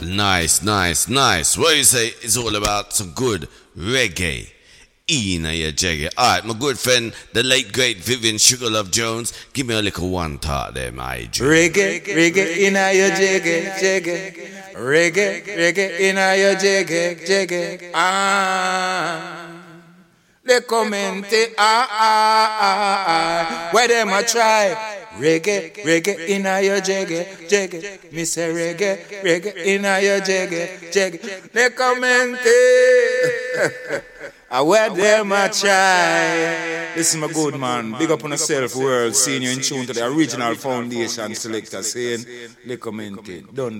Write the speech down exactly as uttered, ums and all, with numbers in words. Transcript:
Nice, nice, nice. What you say? It's all about some good reggae. In your jaggy. Alright, my good friend, the late great Vivian Sugarlove Jones, give me a little one thought there, my G. Reggae, reggae in your jaggy, jaggy. Reggae, reggae in your jaggy, jaggy. Ah. They commente, ah, ah, ah, ah. Where them a try? Reggae, reggae in your jaggy, jaggy. Me say reggae, reggae in your jaggy, jaggy. They commente. I wear them a try. This is my good man. Big up on yourself, world. Seeing you in tune to the original foundation selector saying, they commented. Don't